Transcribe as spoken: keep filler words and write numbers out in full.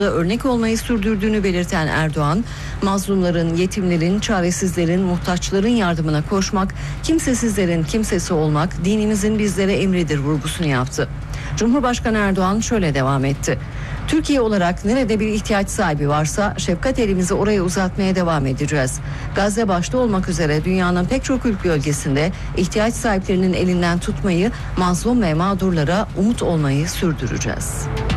örnek olmayı sürdürdüğünü belirten Erdoğan, mazlumların, yetimlerin, çaresizlerin, muhtaçların yardımına koşmak, kimsesizlerin kimsesi olmak dinimizin bizlere emridir vurgusunu yaptı. Cumhurbaşkanı Erdoğan şöyle devam etti. Türkiye olarak nerede bir ihtiyaç sahibi varsa şefkat elimizi oraya uzatmaya devam edeceğiz. Gazze başta olmak üzere dünyanın pek çok ülke bölgesinde ihtiyaç sahiplerinin elinden tutmayı, mazlum ve mağdurlara umut olmayı sürdüreceğiz.